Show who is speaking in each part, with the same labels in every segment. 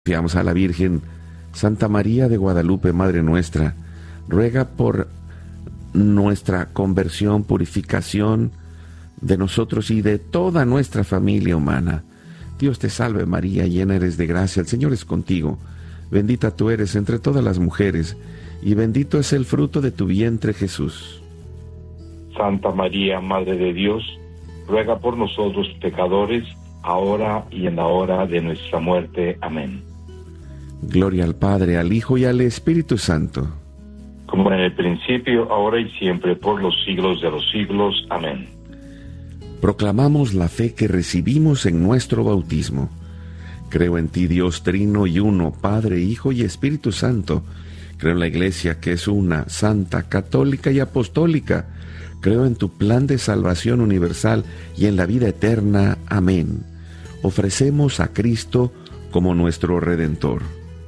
Speaker 1: Confiamos a la Virgen. Santa María de Guadalupe, Madre nuestra, ruega por nuestra conversión, purificación de nosotros y de toda nuestra familia humana. Dios te salve María, llena eres de gracia, el Señor es contigo. Bendita tú eres entre todas las mujeres, y bendito es el fruto de tu vientre, Jesús.
Speaker 2: Santa María, Madre de Dios, ruega por nosotros pecadores, ahora y en la hora de nuestra muerte. Amén.
Speaker 1: Gloria al Padre, al Hijo y al Espíritu Santo.
Speaker 2: Como en el principio, ahora y siempre, por los siglos de los siglos. Amén.
Speaker 1: Proclamamos la fe que recibimos en nuestro bautismo. Creo en ti, Dios trino y uno, Padre, Hijo y Espíritu Santo. Creo en la Iglesia, que es una, santa, católica y apostólica. Creo en tu plan de salvación universal y en la vida eterna. Amén. Ofrecemos a Cristo como nuestro Redentor.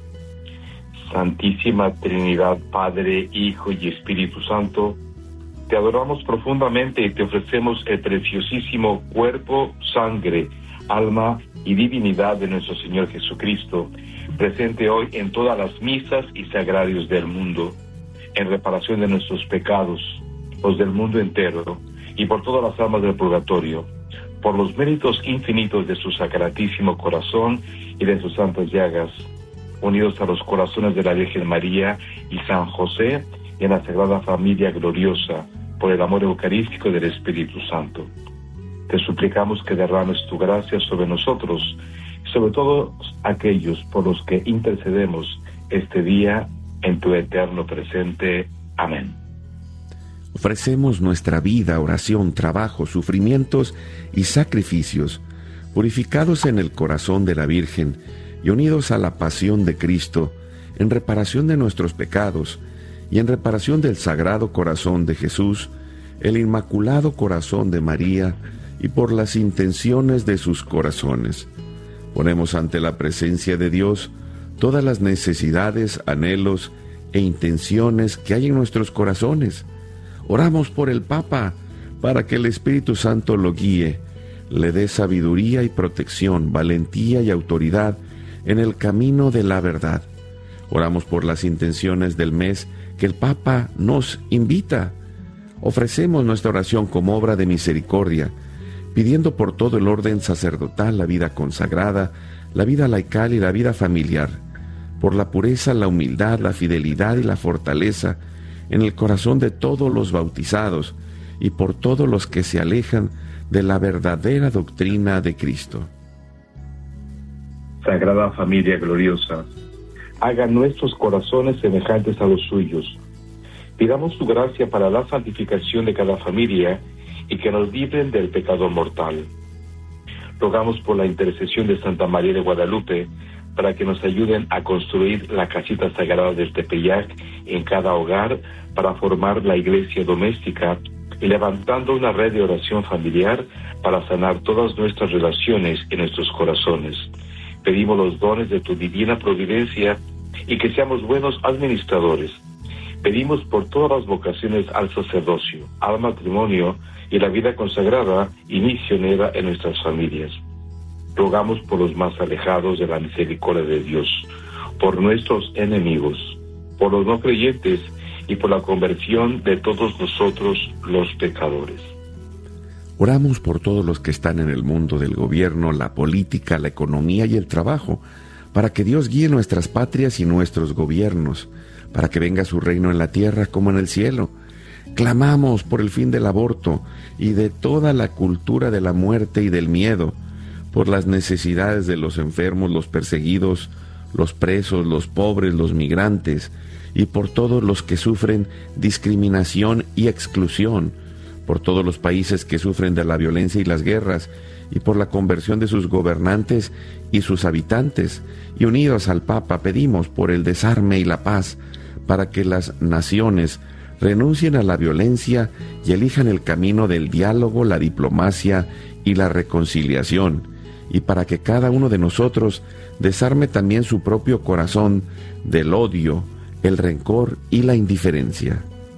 Speaker 2: Santísima Trinidad, Padre, Hijo y Espíritu Santo, te adoramos profundamente y te ofrecemos el preciosísimo cuerpo, sangre, alma y divinidad de nuestro Señor Jesucristo, presente hoy en todas las misas y sagrarios del mundo, en reparación de nuestros pecados, los del mundo entero, y por todas las almas del purgatorio, por los méritos infinitos de su sacratísimo corazón y de sus santas llagas, unidos a los corazones de la Virgen María y San José, y en la Sagrada Familia gloriosa, por el amor eucarístico del Espíritu Santo. Te suplicamos que derrames tu gracia sobre nosotros, y sobre todos aquellos por los que intercedemos este día en tu eterno presente. Amén.
Speaker 1: Ofrecemos nuestra vida, oración, trabajo, sufrimientos y sacrificios, purificados en el corazón de la Virgen y unidos a la pasión de Cristo, en reparación de nuestros pecados y en reparación del Sagrado Corazón de Jesús, el Inmaculado Corazón de María y por las intenciones de sus corazones. Ponemos ante la presencia de Dios todas las necesidades, anhelos e intenciones que hay en nuestros corazones. Oramos por el Papa, para que el Espíritu Santo lo guíe, le dé sabiduría y protección, valentía y autoridad en el camino de la verdad. Oramos por las intenciones del mes que el Papa nos invita. Ofrecemos nuestra oración como obra de misericordia, pidiendo por todo el orden sacerdotal, la vida consagrada, la vida laical y la vida familiar, por la pureza, la humildad, la fidelidad y la fortaleza en el corazón de todos los bautizados y por todos los que se alejan de la verdadera doctrina de Cristo.
Speaker 2: Sagrada Familia gloriosa, haga nuestros corazones semejantes a los suyos. Pidamos su gracia para la santificación de cada familia y que nos libren del pecado mortal. Rogamos por la intercesión de Santa María de Guadalupe para que nos ayuden a construir la casita sagrada del Tepeyac en cada hogar para formar la iglesia doméstica y levantando una red de oración familiar para sanar todas nuestras relaciones en nuestros corazones. Pedimos los dones de tu divina providencia y que seamos buenos administradores. Pedimos por todas las vocaciones al sacerdocio, al matrimonio y la vida consagrada y misionera en nuestras familias. Rogamos por los más alejados de la misericordia de Dios, por nuestros enemigos, por los no creyentes y por la conversión de todos nosotros los pecadores.
Speaker 1: Oramos por todos los que están en el mundo del gobierno, la política, la economía y el trabajo, para que Dios guíe nuestras patrias y nuestros gobiernos, para que venga su reino en la tierra como en el cielo. Clamamos por el fin del aborto y de toda la cultura de la muerte y del miedo, por las necesidades de los enfermos, los perseguidos, los presos, los pobres, los migrantes, y por todos los que sufren discriminación y exclusión, por todos los países que sufren de la violencia y las guerras, y por la conversión de sus gobernantes y sus habitantes. Y unidos al Papa pedimos por el desarme y la paz, para que las naciones renuncien a la violencia y elijan el camino del diálogo, la diplomacia y la reconciliación, y para que cada uno de nosotros desarme también su propio corazón del odio, el rencor y la indiferencia.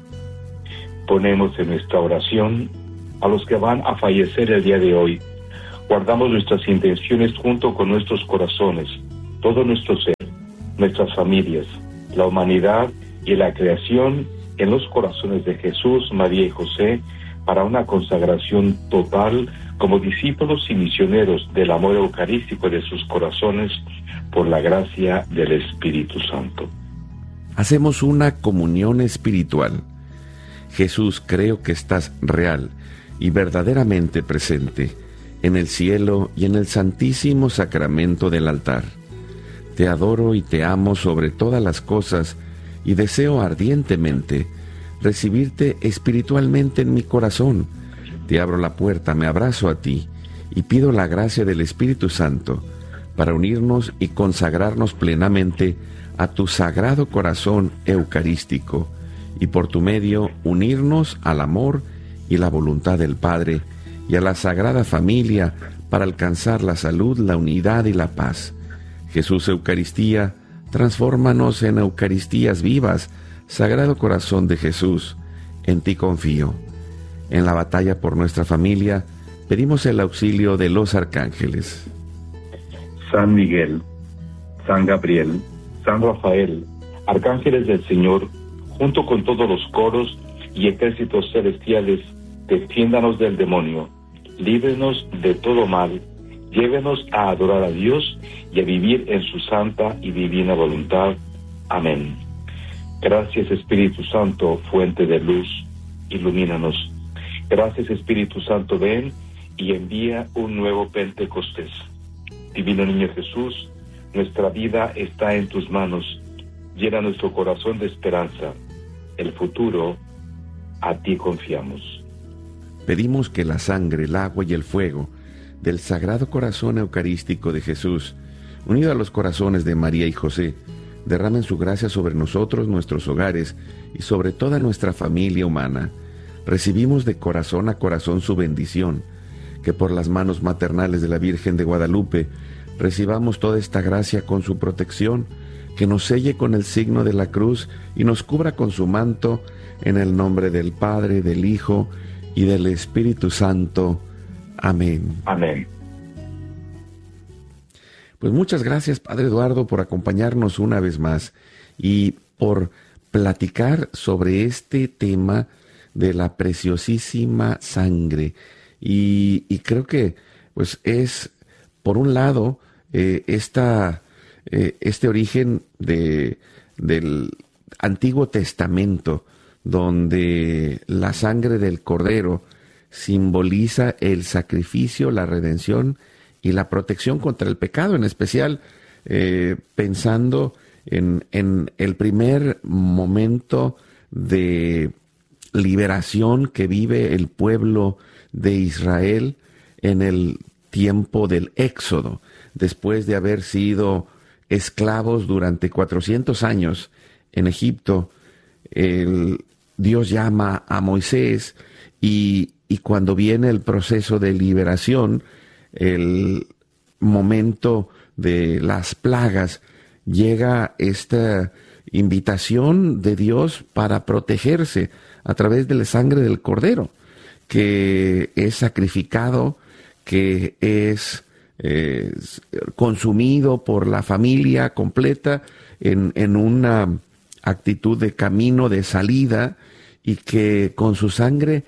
Speaker 2: Ponemos en nuestra oración a los que van a fallecer el día de hoy. Guardamos nuestras intenciones junto con nuestros corazones, todo nuestro ser, nuestras familias, la humanidad y la creación en los corazones de Jesús, María y José, para una consagración total como discípulos y misioneros del amor eucarístico de sus corazones por la gracia del Espíritu Santo.
Speaker 1: Hacemos una comunión espiritual. Jesús, creo que estás real y verdaderamente presente en el cielo y en el santísimo sacramento del altar. Te adoro y te amo sobre todas las cosas y deseo ardientemente recibirte espiritualmente en mi corazón. Te abro la puerta, me abrazo a ti y pido la gracia del Espíritu Santo para unirnos y consagrarnos plenamente a tu sagrado corazón eucarístico y por tu medio unirnos al amor y la voluntad del Padre y a la Sagrada Familia para alcanzar la salud, la unidad y la paz. Jesús Eucaristía, transfórmanos en Eucaristías vivas. Sagrado Corazón de Jesús, en ti confío. En la batalla por nuestra familia, pedimos el auxilio de los arcángeles.
Speaker 2: San Miguel, San Gabriel, San Rafael, arcángeles del Señor, junto con todos los coros y ejércitos celestiales, defiéndanos del demonio, líbrenos de todo mal, llévenos a adorar a Dios y a vivir en su santa y divina voluntad. Amén. Gracias, Espíritu Santo, fuente de luz, ilumínanos. Gracias, Espíritu Santo, ven y envía un nuevo Pentecostés. Divino Niño Jesús, nuestra vida está en tus manos. Llena nuestro corazón de esperanza. El futuro, a ti confiamos.
Speaker 1: Pedimos que la sangre, el agua y el fuego del Sagrado Corazón Eucarístico de Jesús, unido a los corazones de María y José, derramen su gracia sobre nosotros, nuestros hogares y sobre toda nuestra familia humana. Recibimos de corazón a corazón su bendición, que por las manos maternales de la Virgen de Guadalupe recibamos toda esta gracia con su protección, que nos selle con el signo de la cruz y nos cubra con su manto, en el nombre del Padre, del Hijo y del Espíritu Santo. Amén.
Speaker 2: Amén.
Speaker 1: Pues muchas gracias, Padre Eduardo, por acompañarnos una vez más y por platicar sobre este tema de la preciosísima sangre. Y creo que pues es, por un lado, este origen del Antiguo Testamento, donde la sangre del Cordero simboliza el sacrificio, la redención y la protección contra el pecado, en especial pensando en el primer momento de liberación que vive el pueblo de Israel en el tiempo del Éxodo, después de haber sido esclavos durante 400 años en Egipto. Dios llama a Moisés y cuando viene el proceso de liberación, el momento de las plagas, llega esta invitación de Dios para protegerse a través de la sangre del Cordero, que es sacrificado, que es consumido por la familia completa en una actitud de camino, de salida, y que con su sangre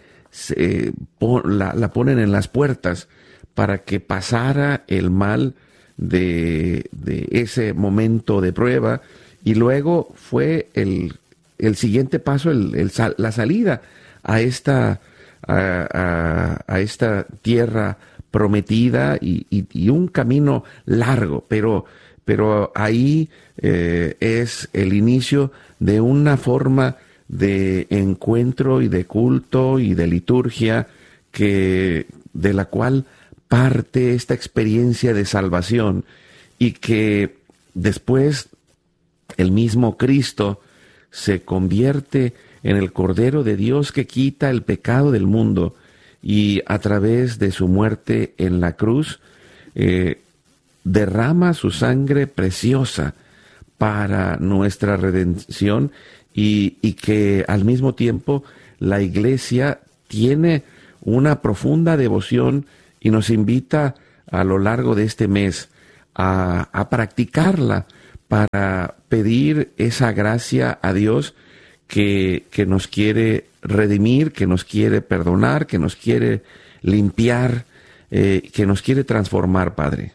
Speaker 1: la ponen en las puertas para que pasara el mal de ese momento de prueba, y luego fue el siguiente paso, la salida a esta tierra prometida y un camino largo, pero ahí es el inicio de una forma de encuentro y de culto y de liturgia de la cual parte esta experiencia de salvación, y que después el mismo Cristo se convierte en el Cordero de Dios que quita el pecado del mundo, y a través de su muerte en la cruz derrama su sangre preciosa para nuestra redención, y que al mismo tiempo la Iglesia tiene una profunda devoción y nos invita a lo largo de este mes a practicarla para pedir esa gracia a Dios que nos quiere redimir, que nos quiere perdonar, que nos quiere limpiar, que nos quiere transformar, Padre.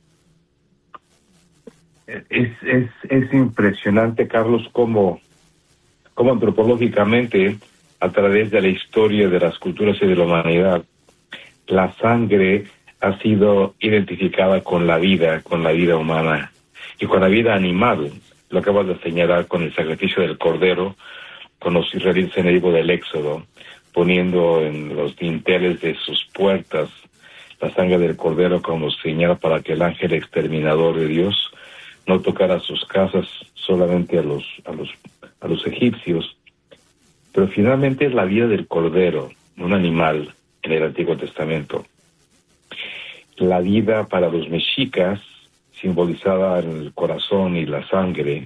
Speaker 2: Es impresionante, Carlos, cómo antropológicamente, a través de la historia de las culturas y de la humanidad, la sangre ha sido identificada con la vida humana y con la vida animal. Lo acabas de señalar con el sacrificio del cordero, con los israelitas en el libro del Éxodo, poniendo en los dinteles de sus puertas la sangre del cordero como señal para que el ángel exterminador de Dios no tocara sus casas, solamente a los egipcios. Pero finalmente es la vida del cordero, un animal en el Antiguo Testamento. La vida para los mexicas, simbolizada en el corazón y la sangre,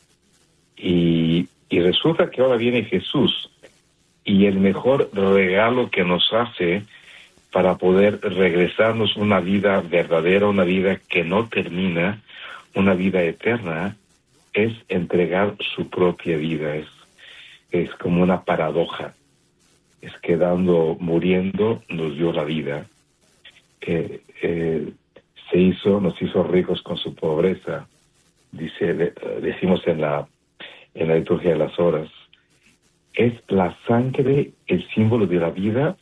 Speaker 2: y resulta que ahora viene Jesús, y el mejor regalo que nos hace para poder regresarnos una vida verdadera, una vida que no termina, una vida eterna, es entregar su propia vida. Es como una paradoja. Es que muriendo, nos dio la vida. Nos hizo ricos con su pobreza, decimos en la liturgia de las horas. Es la sangre el símbolo de la vida,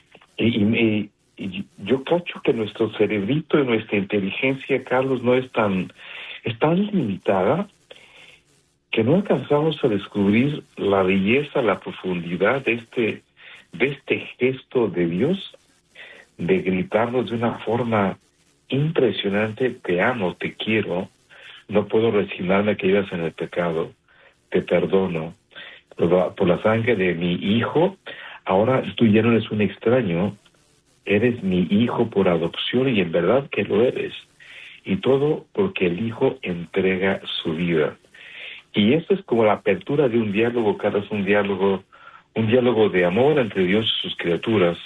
Speaker 2: y yo cacho que nuestro cerebrito y nuestra inteligencia, Carlos, es tan limitada que no alcanzamos a descubrir la belleza, la profundidad de este gesto de Dios, de gritarnos de una forma impresionante: te amo, te quiero, no puedo resignarme a que vivas en el pecado, te perdono, por la sangre de mi hijo, ahora tú ya no eres un extraño, eres mi hijo por adopción, y en verdad que lo eres, y todo porque el hijo entrega su vida. Y esto es como la apertura de un diálogo, Carlos, un diálogo de amor entre Dios y sus criaturas,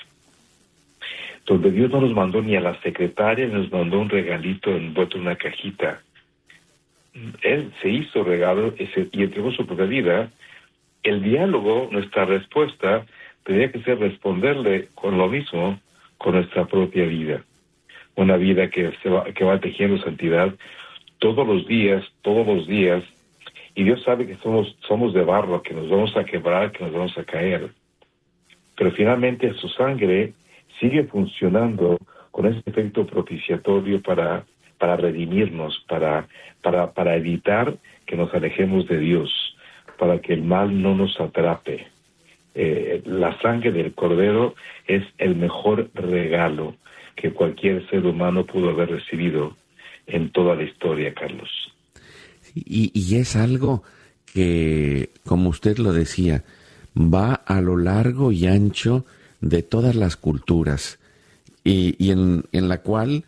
Speaker 2: donde Dios no nos mandó ni a la secretaria, nos mandó un regalito envuelto en una cajita. Él se hizo regalo y entregó su propia vida. El diálogo, nuestra respuesta, tendría que ser responderle con lo mismo, con nuestra propia vida. Una vida que va tejiendo santidad todos los días, y Dios sabe que somos de barro, que nos vamos a quebrar, que nos vamos a caer. Pero finalmente su sangre sigue funcionando con ese efecto propiciatorio para redimirnos, para evitar que nos alejemos de Dios, para que el mal no nos atrape. La sangre del Cordero es el mejor regalo que cualquier ser humano pudo haber recibido en toda la historia, Carlos.
Speaker 1: Y es algo que, como usted lo decía, va a lo largo y ancho de todas las culturas, y en la cual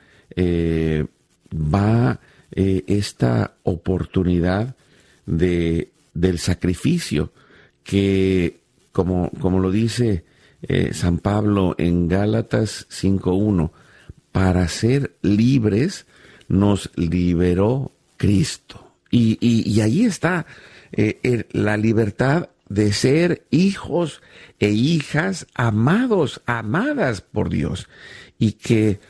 Speaker 1: va esta oportunidad del sacrificio que, como lo dice San Pablo en Gálatas 5:1, para ser libres nos liberó Cristo. Y ahí está la libertad de ser hijos e hijas amadas por Dios. Y que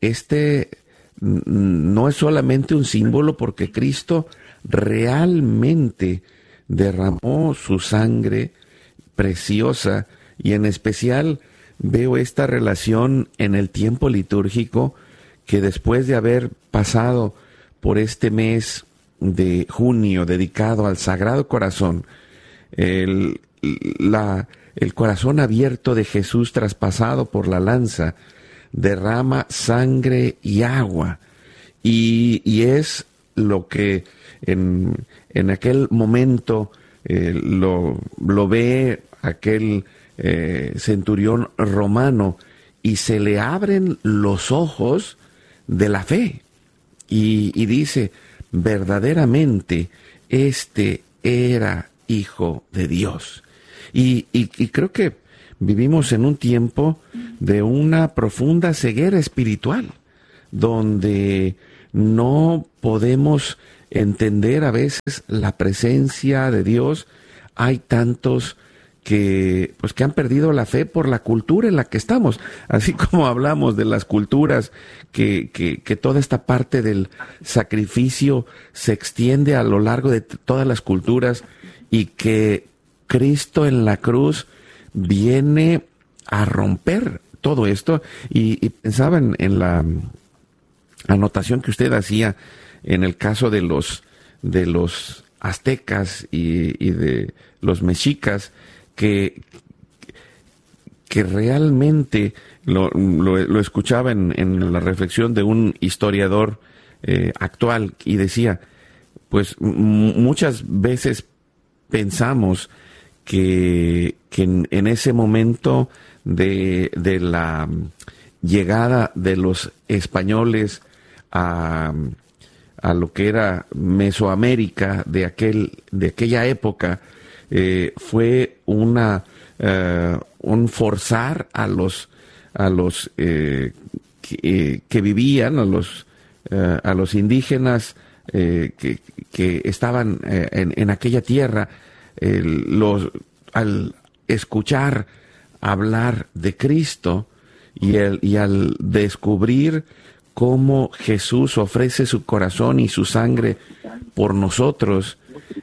Speaker 1: no es solamente un símbolo, porque Cristo realmente derramó su sangre preciosa, y en especial veo esta relación en el tiempo litúrgico, que después de haber pasado por este mes de junio dedicado al Sagrado Corazón, el corazón abierto de Jesús traspasado por la lanza derrama sangre y agua, y es lo que en aquel momento lo ve aquel centurión romano, y se le abren los ojos de la fe, y dice: verdaderamente este era hijo de Dios. Y creo que vivimos en un tiempo de una profunda ceguera espiritual, donde no podemos entender a veces la presencia de Dios. Hay tantos que han perdido la fe por la cultura en la que estamos, así como hablamos de las culturas, que toda esta parte del sacrificio se extiende a lo largo de todas las culturas, y que Cristo en la cruz viene a romper todo esto. Y pensaba en la anotación que usted hacía en el caso de los aztecas y de los mexicas, que realmente lo escuchaba en la reflexión de un historiador actual, y decía, pues muchas veces pensamos que en ese momento de la llegada de los españoles a lo que era Mesoamérica de aquella época, fue un forzar a los que vivían, a los indígenas que estaban en aquella tierra, al escuchar hablar de Cristo y al descubrir cómo Jesús ofrece su corazón y su sangre por nosotros.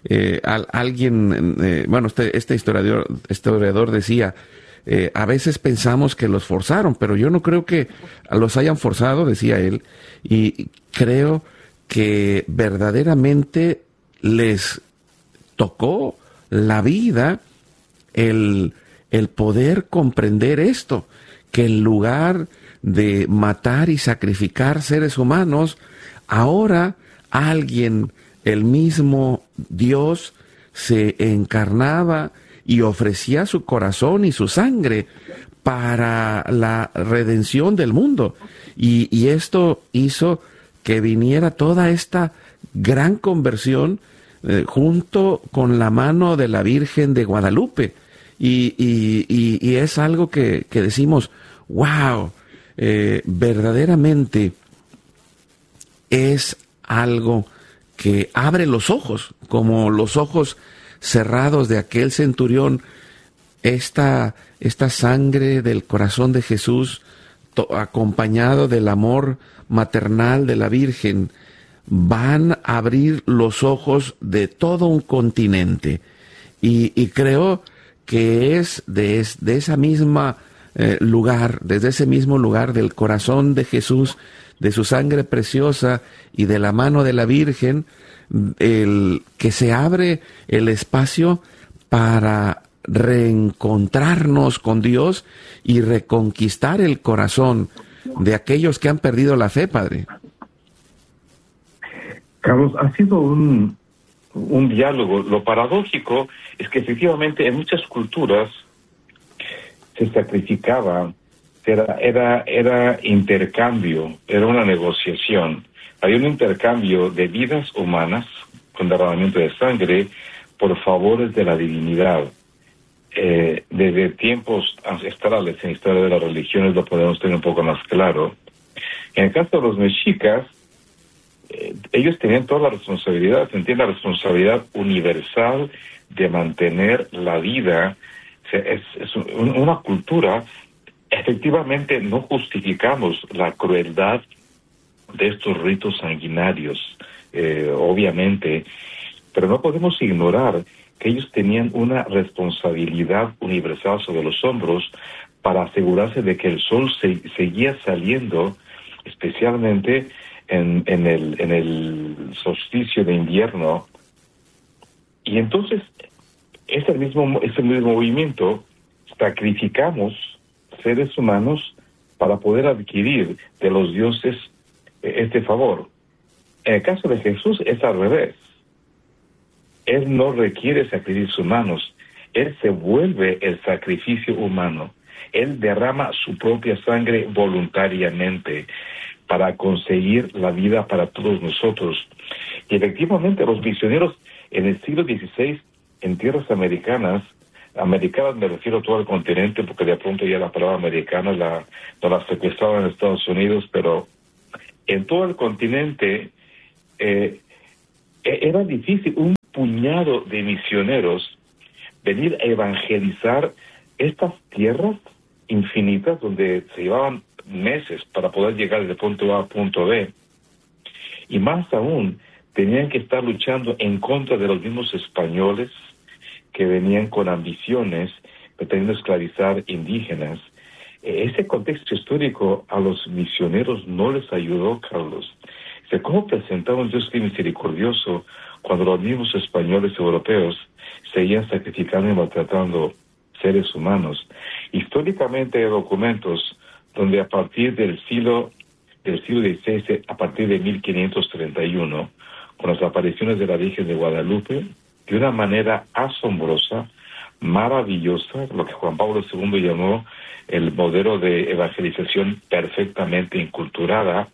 Speaker 1: Este historiador decía, a veces pensamos que los forzaron, pero yo no creo que los hayan forzado, decía él, y creo que verdaderamente les tocó la vida el poder comprender esto, que en lugar de matar y sacrificar seres humanos, ahora alguien, el mismo Dios, se encarnaba y ofrecía su corazón y su sangre para la redención del mundo. Y esto hizo que viniera toda esta gran conversión junto con la mano de la Virgen de Guadalupe. Y es algo que decimos, wow, verdaderamente es algo que abre los ojos, como los ojos cerrados de aquel centurión. Esta sangre del corazón de Jesús, acompañado del amor maternal de la Virgen, van a abrir los ojos de todo un continente. Y creo que es de esa misma lugar, desde ese mismo lugar del corazón de Jesús, de su sangre preciosa y de la mano de la Virgen, que se abre el espacio para reencontrarnos con Dios y reconquistar el corazón de aquellos que han perdido la fe, Padre.
Speaker 2: Carlos, ha sido un diálogo. Lo paradójico es que efectivamente en muchas culturas se sacrificaba, era intercambio, era una negociación. Hay un intercambio de vidas humanas con derramamiento de sangre por favores de la divinidad. Desde tiempos ancestrales, en la historia de las religiones, lo podemos tener un poco más claro. En el caso de los mexicas, ellos tenían toda la responsabilidad, sentían la responsabilidad universal de mantener la vida. Es una cultura. Efectivamente, no justificamos la crueldad de estos ritos sanguinarios, obviamente, pero no podemos ignorar que ellos tenían una responsabilidad universal sobre los hombros para asegurarse de que el sol seguía saliendo, especialmente en el solsticio de invierno. Y entonces, ese mismo movimiento, sacrificamos seres humanos para poder adquirir de los dioses este favor. En el caso de Jesús es al revés. Él no requiere sacrificios humanos. Él se vuelve el sacrificio humano. Él derrama su propia sangre voluntariamente para conseguir la vida para todos nosotros. Y efectivamente los misioneros en el siglo XVI, en tierras americanas me refiero a todo el continente, porque de pronto ya la palabra americana no la secuestraron en Estados Unidos, pero en todo el continente era difícil un puñado de misioneros venir a evangelizar estas tierras infinitas donde se llevaban meses para poder llegar de punto A a punto B. Y más aún, tenían que estar luchando en contra de los mismos españoles que venían con ambiciones, pretendiendo esclavizar indígenas. Ese contexto histórico a los misioneros no les ayudó, Carlos. ¿Cómo presentaba un Dios misericordioso cuando los mismos españoles europeos seguían sacrificando y maltratando seres humanos? Históricamente hay documentos donde a partir del siglo XVI, a partir de 1531, con las apariciones de la Virgen de Guadalupe, de una manera asombrosa, maravillosa, lo que Juan Pablo II llamó el modelo de evangelización perfectamente inculturada,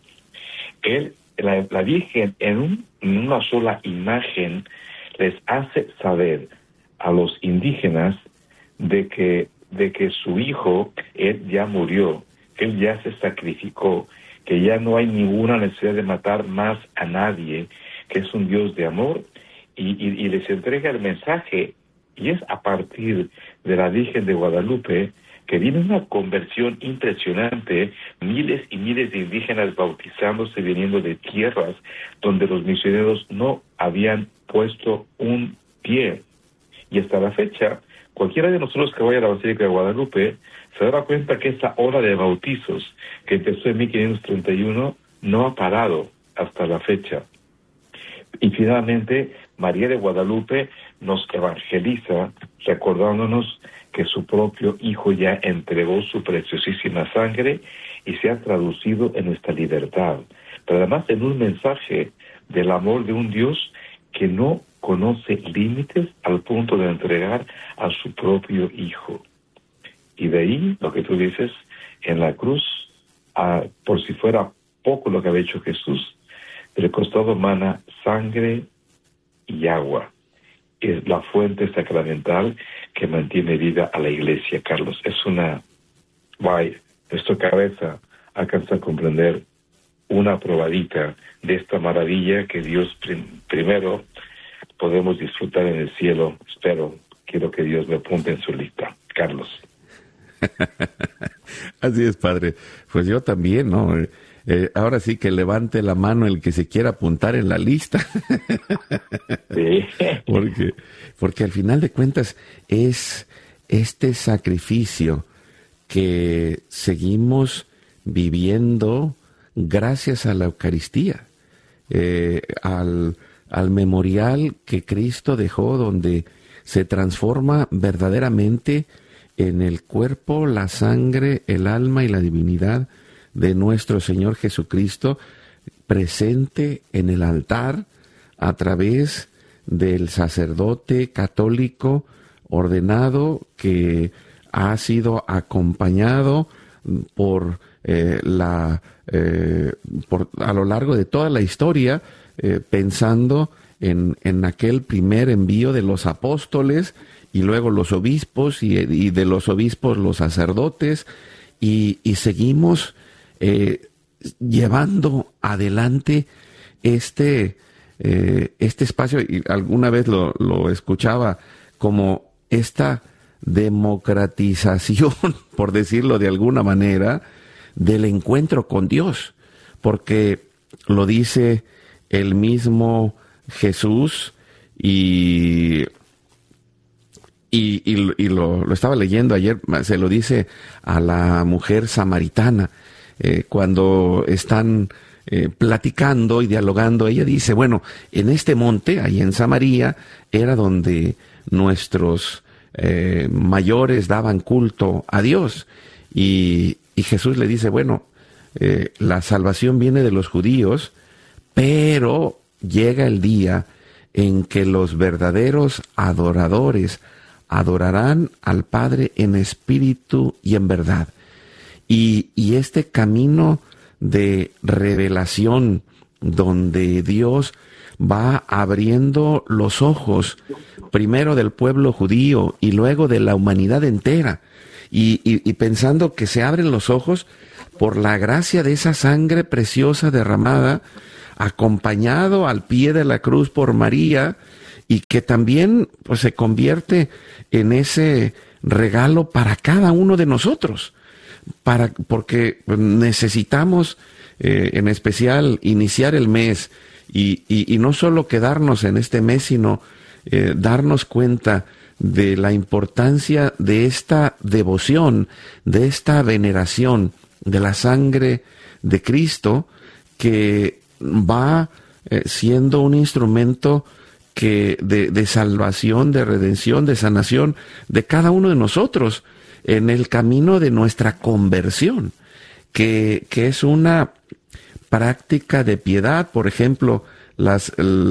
Speaker 2: la Virgen en una sola imagen les hace saber a los indígenas de que su hijo, él ya murió, que él ya se sacrificó, que ya no hay ninguna necesidad de matar más a nadie, que es un Dios de amor, y les entrega el mensaje. Y es a partir de la Virgen de Guadalupe que viene una conversión impresionante, miles y miles de indígenas bautizándose, viniendo de tierras donde los misioneros no habían puesto un pie. Y hasta la fecha, cualquiera de nosotros que vaya a la Basílica de Guadalupe se dará cuenta que esa ola de bautizos que empezó en 1531 no ha parado hasta la fecha. Y finalmente, María de Guadalupe nos evangeliza recordándonos que su propio Hijo ya entregó su preciosísima sangre y se ha traducido en nuestra libertad. Pero además en un mensaje del amor de un Dios que no conoce límites al punto de entregar a su propio Hijo. Y de ahí, lo que tú dices, en la cruz, por si fuera poco lo que había hecho Jesús, del costado emana sangre y agua. Es la fuente sacramental que mantiene vida a la Iglesia, Carlos. Es una... nuestra cabeza alcanza a comprender una probadita de esta maravilla que Dios primero podemos disfrutar en el cielo. Quiero que Dios me apunte en su lista. Carlos.
Speaker 1: Así es, padre. Pues yo también, ¿no? Ahora sí que levante la mano el que se quiera apuntar en la lista.
Speaker 2: Sí.
Speaker 1: Porque al final de cuentas es este sacrificio que seguimos viviendo gracias a la Eucaristía, al memorial que Cristo dejó, donde se transforma verdaderamente en el cuerpo, la sangre, el alma y la divinidad de nuestro Señor Jesucristo, presente en el altar a través del sacerdote católico ordenado que ha sido acompañado por a lo largo de toda la historia, pensando en aquel primer envío de los apóstoles y luego los obispos y de los obispos los sacerdotes y seguimos llevando adelante este espacio, y alguna vez lo escuchaba como esta democratización, por decirlo de alguna manera, del encuentro con Dios, porque lo dice el mismo Jesús y lo estaba leyendo ayer, se lo dice a la mujer samaritana, cuando están platicando y dialogando. Ella dice, bueno, en este monte, ahí en Samaria, era donde nuestros mayores daban culto a Dios. Y Jesús le dice, bueno, la salvación viene de los judíos, pero llega el día en que los verdaderos adoradores adorarán al Padre en espíritu y en verdad. Y este camino de revelación donde Dios va abriendo los ojos, primero del pueblo judío y luego de la humanidad entera, y pensando que se abren los ojos por la gracia de esa sangre preciosa derramada, acompañado al pie de la cruz por María, y que también pues se convierte en ese regalo para cada uno de nosotros, porque necesitamos en especial iniciar el mes y no solo quedarnos en este mes, sino darnos cuenta de la importancia de esta devoción, de esta veneración de la sangre de Cristo, que va siendo un instrumento de salvación, de redención, de sanación de cada uno de nosotros en el camino de nuestra conversión, que es una práctica de piedad. Por ejemplo, las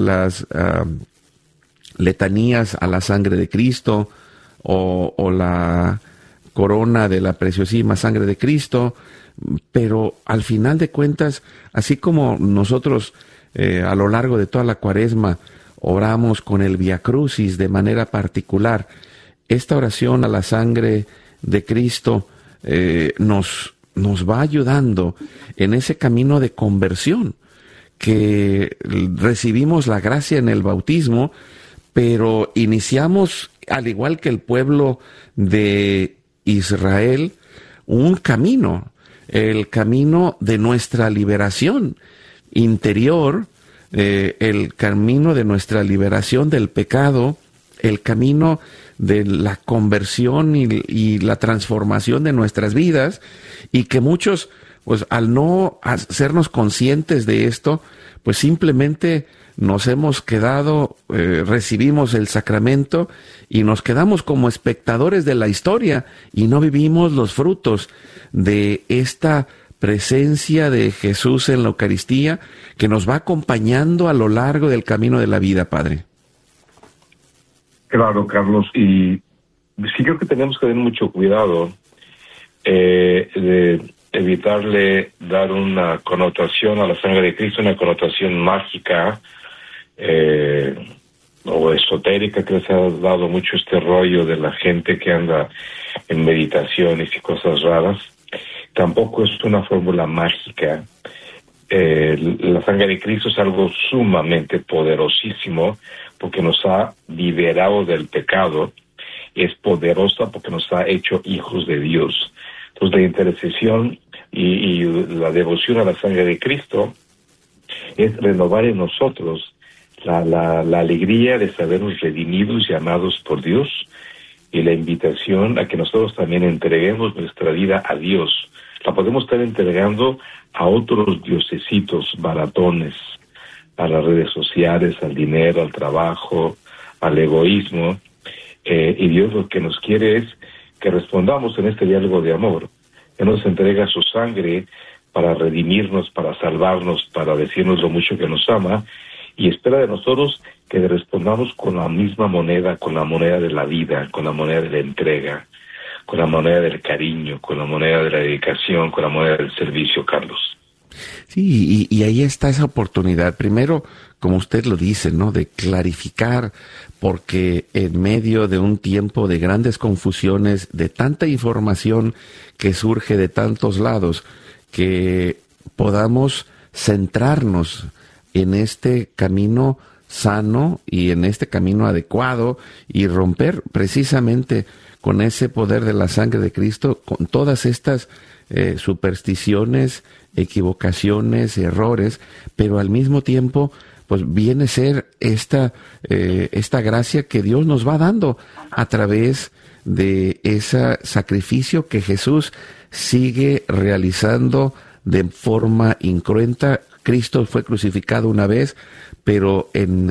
Speaker 1: letanías a la sangre de Cristo o la corona de la preciosísima sangre de Cristo, pero al final de cuentas, así como nosotros a lo largo de toda la Cuaresma oramos con el Vía Crucis de manera particular, esta oración a la sangre de Cristo nos va ayudando en ese camino de conversión, que recibimos la gracia en el bautismo, pero iniciamos, al igual que el pueblo de Israel, un camino, el camino de nuestra liberación interior, el camino de nuestra liberación del pecado, el camino de la conversión y la transformación de nuestras vidas, y que muchos, pues al no hacernos conscientes de esto, pues simplemente nos hemos quedado, recibimos el sacramento y nos quedamos como espectadores de la historia y no vivimos los frutos de esta presencia de Jesús en la Eucaristía, que nos va acompañando a lo largo del camino de la vida, Padre.
Speaker 2: Claro, Carlos, y sí creo que tenemos que tener mucho cuidado de evitarle dar una connotación a la sangre de Cristo, una connotación mágica o esotérica, que se ha dado mucho este rollo de la gente que anda en meditaciones y cosas raras. Tampoco es una fórmula mágica. La sangre de Cristo es algo sumamente poderosísimo porque nos ha liberado del pecado. Es poderosa porque nos ha hecho hijos de Dios. Entonces la intercesión y la devoción a la sangre de Cristo es renovar en nosotros la alegría de sabernos redimidos y amados por Dios, y la invitación a que nosotros también entreguemos nuestra vida a Dios. La podemos estar entregando a otros diosesitos baratones, a las redes sociales, al dinero, al trabajo, al egoísmo, y Dios lo que nos quiere es que respondamos en este diálogo de amor. Él nos entrega su sangre para redimirnos, para salvarnos, para decirnos lo mucho que nos ama, y espera de nosotros que le respondamos con la misma moneda, con la moneda de la vida, con la moneda de la entrega, con la moneda del cariño, con la moneda de la dedicación, con la moneda del servicio, Carlos.
Speaker 1: Sí, y ahí está esa oportunidad. Primero, como usted lo dice, ¿no?, de clarificar, porque en medio de un tiempo de grandes confusiones, de tanta información que surge de tantos lados, que podamos centrarnos en este camino sano y en este camino adecuado y romper precisamente con ese poder de la sangre de Cristo, con todas estas supersticiones, equivocaciones, errores, pero al mismo tiempo pues viene a ser esta gracia que Dios nos va dando a través de ese sacrificio que Jesús sigue realizando de forma incruenta. Cristo fue crucificado una vez, pero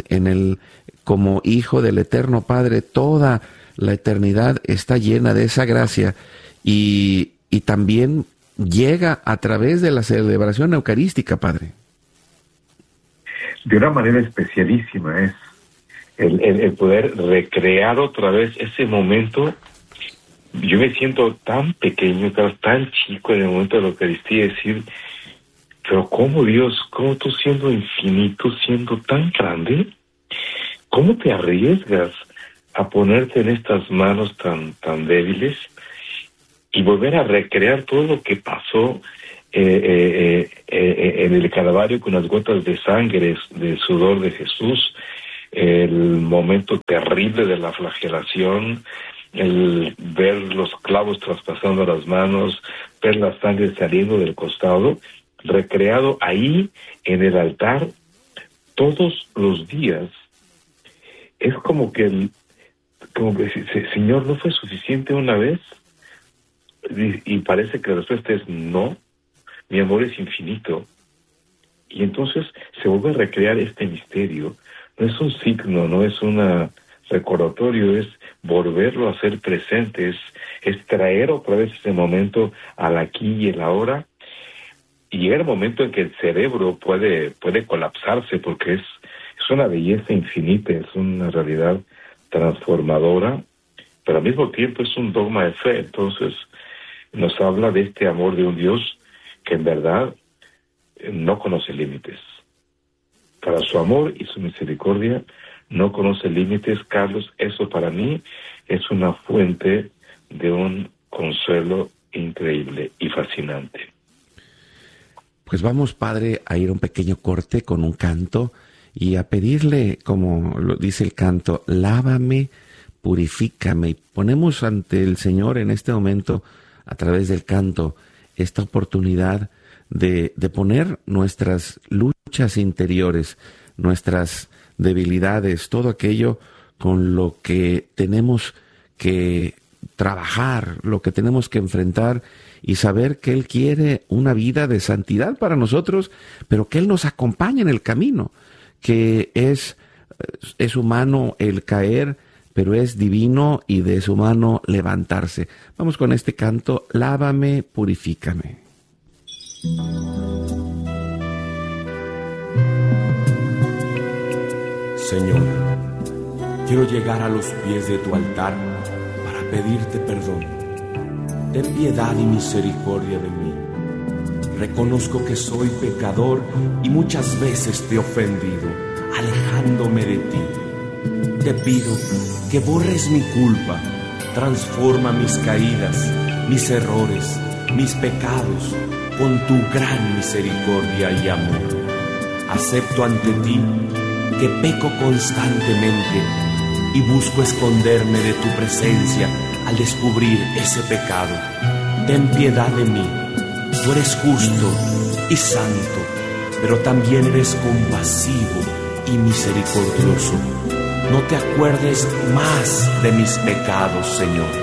Speaker 1: como Hijo del Eterno Padre, toda la eternidad está llena de esa gracia, y también llega a través de la celebración eucarística, Padre.
Speaker 2: De una manera especialísima es el poder recrear otra vez ese momento. Yo me siento tan pequeño, tan chico en el momento de la Eucaristía, decir, pero ¿cómo Dios, cómo tú siendo infinito, siendo tan grande, cómo te arriesgas a ponerte en estas manos tan débiles y volver a recrear todo lo que pasó en el Calvario con las gotas de sangre, de sudor de Jesús, el momento terrible de la flagelación, el ver los clavos traspasando las manos, ver la sangre saliendo del costado, recreado ahí en el altar todos los días. Es como que Señor, ¿no fue suficiente una vez? Y parece que la respuesta es no, mi amor es infinito. Y entonces se vuelve a recrear este misterio. No es un signo, no es un recordatorio, es volverlo a hacer presente, es traer otra vez ese momento al aquí y el ahora. Y llega el momento en que el cerebro puede colapsarse, porque es una belleza infinita, es una realidad transformadora, pero al mismo tiempo es un dogma de fe. Entonces nos habla de este amor de un Dios que en verdad no conoce límites. Para su amor y su misericordia no conoce límites, Carlos. Eso para mí es una fuente de un consuelo increíble y fascinante.
Speaker 1: Pues vamos, Padre, a ir a un pequeño corte con un canto y a pedirle, como lo dice el canto, lávame, purifícame. Y ponemos ante el Señor en este momento, a través del canto, esta oportunidad de poner nuestras luchas interiores, nuestras debilidades, todo aquello con lo que tenemos que trabajar, lo que tenemos que enfrentar, y saber que Él quiere una vida de santidad para nosotros, pero que Él nos acompaña en el camino, que es humano el caer, pero es divino y de su mano levantarse. Vamos con este canto, lávame, purifícame.
Speaker 3: Señor, quiero llegar a los pies de tu altar para pedirte perdón. Ten piedad y misericordia de mí. Reconozco que soy pecador y muchas veces te he ofendido, alejándome de ti. Te pido que borres mi culpa, transforma mis caídas, mis errores, mis pecados, con tu gran misericordia y amor. Acepto ante ti que peco constantemente y busco esconderme de tu presencia al descubrir ese pecado. Ten piedad de mí. Tú eres justo y santo, pero también eres compasivo y misericordioso. No te acuerdes más de mis pecados, Señor.